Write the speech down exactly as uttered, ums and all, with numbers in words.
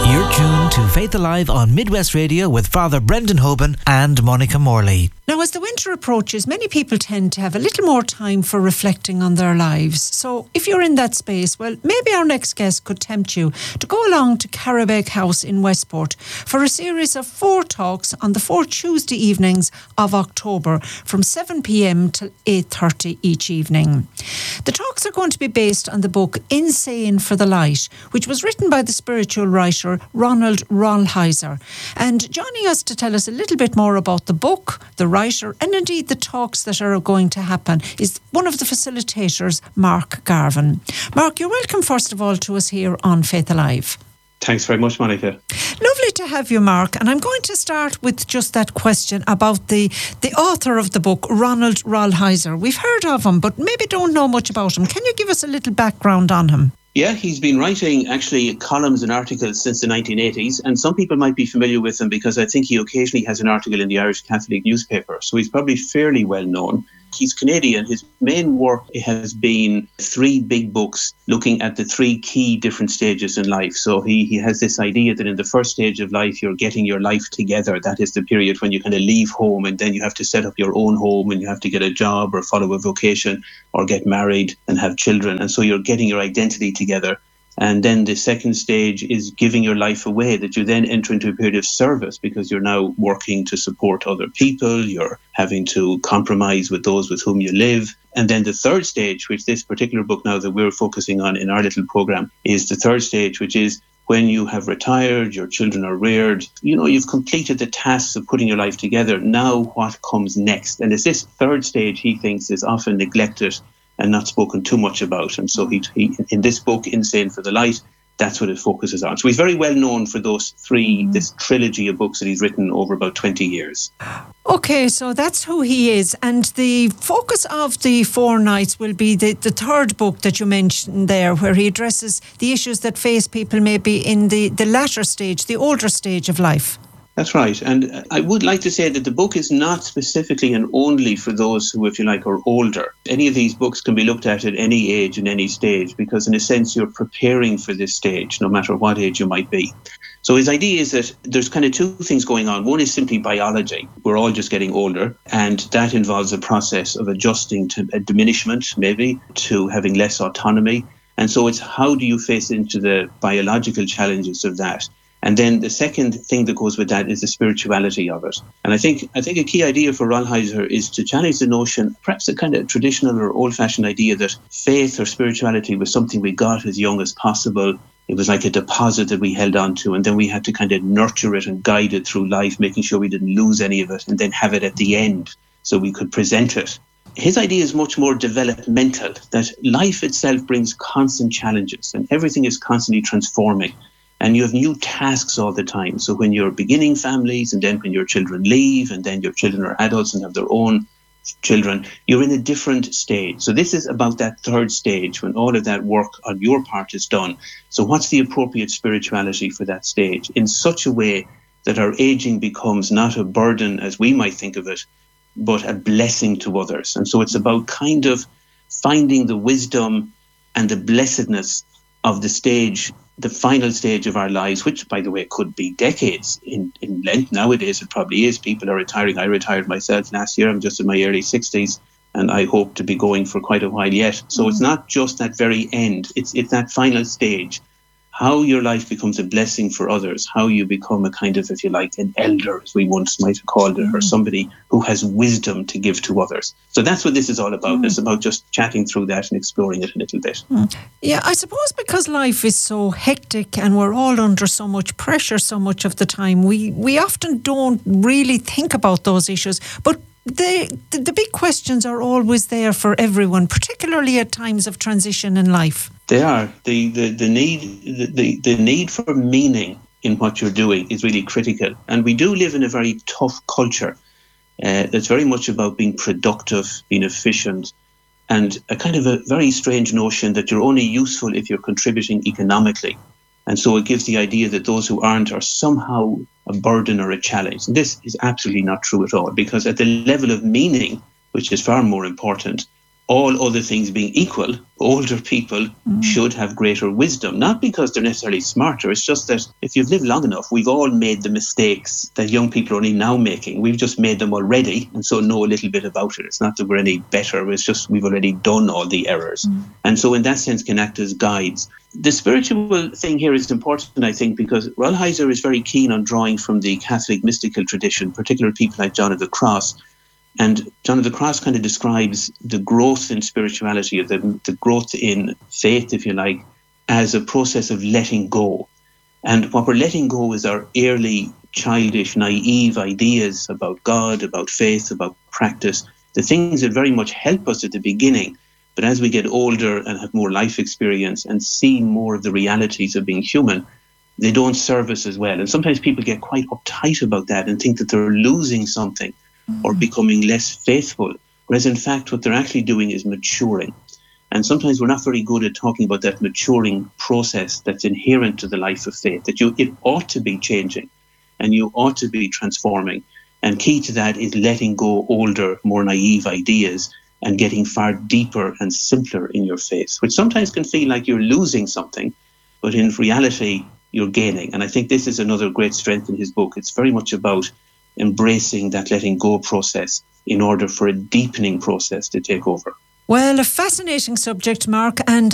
You're tuned to Faith Alive on Midwest Radio with Father Brendan Hoban and Monica Morley. Now, as the winter approaches, many people tend to have a little more time for reflecting on their lives. So if you're in that space, well, maybe our next guest could tempt you to go along to Carabeg House in Westport for a series of four talks on the four Tuesday evenings of October from seven p.m. till eight thirty each evening. The talks are going to be based on the book Insane for the Light, which was written by the spiritual writer Ronald Rolheiser. And joining us to tell us a little bit more about the book, the writer, and indeed the talks that are going to happen is one of the facilitators, Mark Garvin. Mark, you're welcome first of all to us here on Faith Alive. Thanks very much, Monica. Lovely to have you, Mark. And I'm going to start with just that question about the, the author of the book, Ronald Rolheiser. We've heard of him, but maybe don't know much about him. Can you give us a little background on him? Yeah, he's been writing actually columns and articles since the nineteen eighties, and some people might be familiar with him because I think he occasionally has an article in the Irish Catholic newspaper, so he's probably fairly well known. He's Canadian. His main work has been three big books looking at the three key different stages in life. So he, he has this idea that in the first stage of life, you're getting your life together. That is the period when you kind of leave home and then you have to set up your own home and you have to get a job or follow a vocation or get married and have children. And so you're getting your identity together. And then the second stage is giving your life away, that you then enter into a period of service because you're now working to support other people, you're having to compromise with those with whom you live. And then the third stage, which this particular book now that we're focusing on in our little program, is the third stage, which is when you have retired, your children are reared, you know, you've completed the tasks of putting your life together. Now what comes next? And it's this third stage, he thinks, is often neglected and not spoken too much about. And so he, he in this book, Insane for the Light, that's what it focuses on. So he's very well known for those three, mm. this trilogy of books that he's written over about twenty years. Okay, so that's who he is. And the focus of the four nights will be the, the third book that you mentioned there, where he addresses the issues that face people maybe in the, the latter stage, the older stage of life. That's right. And I would like to say that the book is not specifically and only for those who, if you like, are older. Any of these books can be looked at at any age and any stage because, in a sense, you're preparing for this stage, no matter what age you might be. So his idea is that there's kind of two things going on. One is simply biology. We're all just getting older, and that involves a process of adjusting to a diminishment, maybe, to having less autonomy. And so it's how do you face into the biological challenges of that? And then the second thing that goes with that is the spirituality of it. And I think I think a key idea for Rolheiser is to challenge the notion, perhaps a kind of traditional or old-fashioned idea that faith or spirituality was something we got as young as possible. It was like a deposit that we held on to, and then we had to kind of nurture it and guide it through life, making sure we didn't lose any of it, and then have it at the end so we could present it. His idea is much more developmental, that life itself brings constant challenges and everything is constantly transforming. And you have new tasks all the time. So when you're beginning families and then when your children leave and then your children are adults and have their own children, you're in a different stage. So this is about that third stage when all of that work on your part is done. So what's the appropriate spirituality for that stage in such a way that our aging becomes not a burden as we might think of it, but a blessing to others. And so it's about kind of finding the wisdom and the blessedness of the stage, the final stage of our lives, which, by the way, could be decades in, in length. Nowadays, it probably is. People are retiring. I retired myself last year. I'm just in my early sixties, and I hope to be going for quite a while yet. So it's not just that very end. It's it's that final stage. How your life becomes a blessing for others, how you become a kind of, if you like, an elder, as we once might have called it, or somebody who has wisdom to give to others. So that's what this is all about. Mm. It's about just chatting through that and exploring it a little bit. Mm. Yeah, I suppose because life is so hectic and we're all under so much pressure so much of the time, we, we often don't really think about those issues. But the, the the big questions are always there for everyone, particularly at times of transition in life. They are. The the, the need the, the, the need for meaning in what you're doing is really critical. And we do live in a very tough culture uh, that's very much about being productive, being efficient, and a kind of a very strange notion that you're only useful if you're contributing economically. And so it gives the idea that those who aren't are somehow a burden or a challenge. And this is absolutely not true at all, because at the level of meaning, which is far more important, all other things being equal, older people Mm. should have greater wisdom, not because they're necessarily smarter. It's just that if you've lived long enough, we've all made the mistakes that young people are only now making. We've just made them already, and so know a little bit about it. It's not that we're any better, it's just we've already done all the errors. Mm. And so in that sense can act as guides. The spiritual thing here is important, I think, because Rolheiser is very keen on drawing from the Catholic mystical tradition, particularly people like John of the Cross. And John of the Cross kind of describes the growth in spirituality, or the, the growth in faith, if you like, as a process of letting go. And what we're letting go is our early, childish, naive ideas about God, about faith, about practice, the things that very much help us at the beginning. But as we get older and have more life experience and see more of the realities of being human, they don't serve us as well. And sometimes people get quite uptight about that and think that they're losing something or becoming less faithful, whereas in fact what they're actually doing is maturing. And sometimes we're not very good at talking about that maturing process that's inherent to the life of faith, that you it ought to be changing and you ought to be transforming. And key to that is letting go older, more naive ideas and getting far deeper and simpler in your faith, which sometimes can feel like you're losing something, but in reality you're gaining. And I think this is another great strength in his book. It's very much about embracing that letting go process in order for a deepening process to take over. Well, a fascinating subject, Mark, and